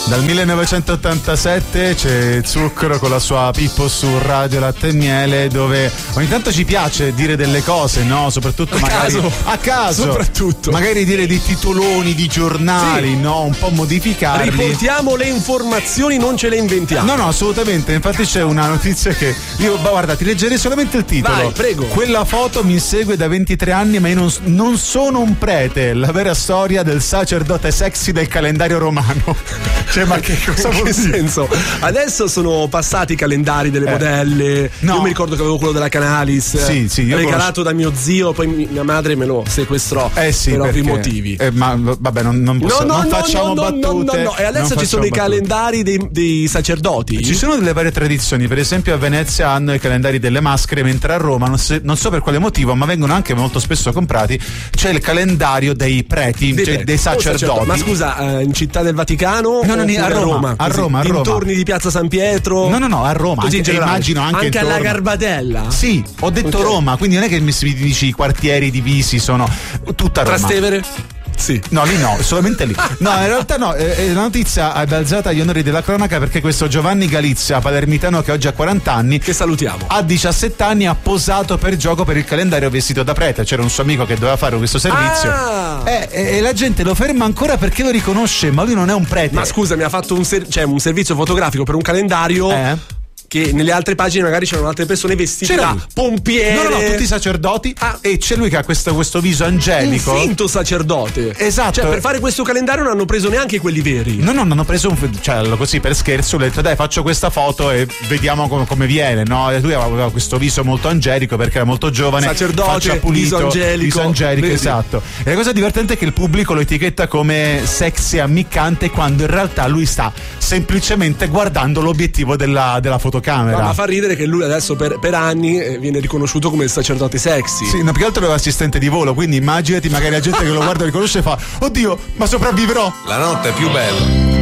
Dal 1987 c'è Zucchero con la sua Pippo su Radio Latte e Miele, dove ogni tanto ci piace dire delle cose, no? Soprattutto a caso. Soprattutto. Magari dire dei titoloni di giornali, sì, no? Un po' modificarli. Riportiamo le informazioni, non ce le inventiamo. No, assolutamente. Infatti c'è una notizia che io, guarda, ti leggerei solamente il titolo. Vai, prego. Quella foto mi insegue da 23 anni, ma io non sono un prete. La vera storia del sacerdote sexy del calendario romano. Cioè, ma che cosa vuol dire? Senso? Adesso sono passati i calendari delle modelle. No. Io mi ricordo che avevo quello della Canalis. Sì, io regalato da mio zio, poi mia madre me lo sequestrò sì, per ovvi perché, motivi. Ma vabbè, non facciamo battute. No. E adesso ci sono i calendari dei sacerdoti. Ci sono delle varie tradizioni. Per esempio, a Venezia hanno i calendari delle maschere, mentre a Roma, non so per quale motivo, ma vengono anche molto spesso comprati. C'è il calendario dei preti, dei sacerdoti. Ma scusa, in Città del Vaticano? No, a Roma. Dintorni di Piazza San Pietro? No, a Roma. Così immagino anche alla Garbatella? Sì, ho detto Roma, quindi non è che mi dici i quartieri divisi, sono tutta Roma. Trastevere? Sì. No, lì no, solamente lì. No, in realtà no, la notizia è balzata agli onori della cronaca perché questo Giovanni Galizia, palermitano che oggi ha 40 anni, che salutiamo, a 17 anni ha posato per gioco per il calendario vestito da prete. C'era un suo amico che doveva fare questo servizio e la gente lo ferma ancora perché lo riconosce, ma lui non è un prete. Ma scusa, mi ha fatto un servizio fotografico per un calendario che nelle altre pagine magari c'erano altre persone vestite da pompiere. No, tutti i sacerdoti. E c'è lui che ha questo viso angelico. Un finto sacerdote. Esatto. Cioè, per fare questo calendario non hanno preso neanche quelli veri. No, hanno preso così per scherzo. Ho detto dai, faccio questa foto e vediamo come viene, no? E lui aveva questo viso molto angelico perché era molto giovane. Sacerdote, faccia pulito, viso angelico, esatto. E la cosa divertente è che il pubblico lo etichetta come sexy e ammiccante, quando in realtà lui sta semplicemente guardando l'obiettivo della fotocamera. No, ma fa ridere che lui adesso per anni viene riconosciuto come il sacerdote sexy. Sì, no, più che altro è l'assistente di volo, quindi immaginati magari la gente che lo guarda e riconosce e fa: oddio, ma sopravvivrò. La notte è più bella